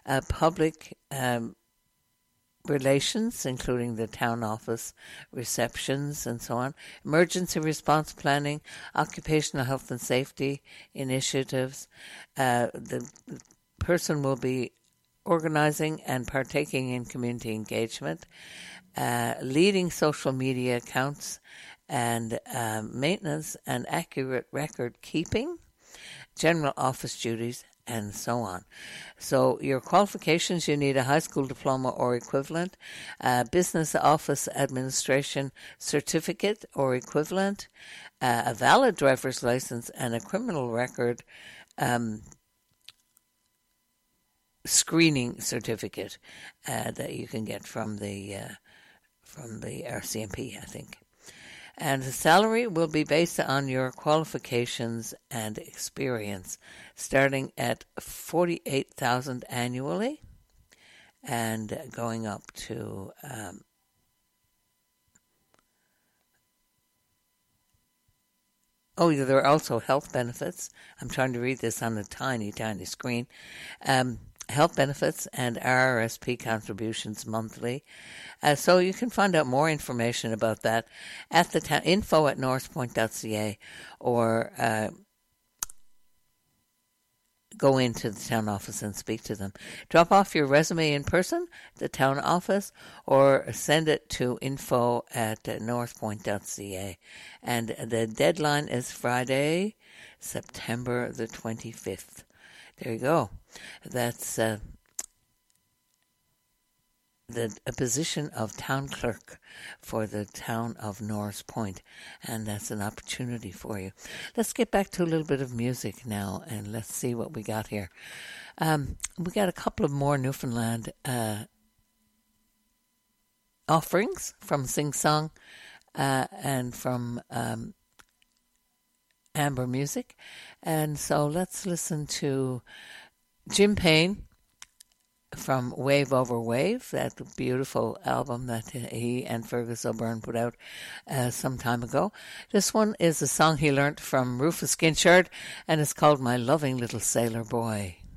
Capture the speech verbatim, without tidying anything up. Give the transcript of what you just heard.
uh, public um, relations, including the town office, receptions, and so on, emergency response planning, occupational health and safety initiatives. Uh, the person will be organizing and partaking in community engagement, uh, leading social media accounts, and uh, maintenance and accurate record keeping, general office duties, and so on. So your qualifications, you need a high school diploma or equivalent, a business office administration certificate or equivalent, uh, a valid driver's license, and a criminal record um, screening certificate uh, that you can get from the uh, from the R C M P, I think. And the salary will be based on your qualifications and experience, starting at forty-eight thousand dollars annually and going up to um, oh, there are also health benefits. I'm trying to read this on a tiny, tiny screen. Um, health benefits and R R S P contributions monthly. Uh, so you can find out more information about that at the ta- info at northpoint dot c a or uh, go into the town office and speak to them. Drop off your resume in person at the town office or send it to info at northpoint dot c a. And the deadline is Friday, September the twenty-fifth. There you go. That's uh, the a position of town clerk for the town of North Point, and that's an opportunity for you. Let's get back to a little bit of music now, and let's see what we got here. Um, we got a couple of more Newfoundland uh, offerings from Sing Song uh, and from um, Amber Music, and so let's listen to Jim Payne from Wave Over Wave, that beautiful album that he and Fergus O'Byrne put out uh, some time ago. This one is a song he learnt from Rufus Kinchard, and it's called My Loving Little Sailor Boy.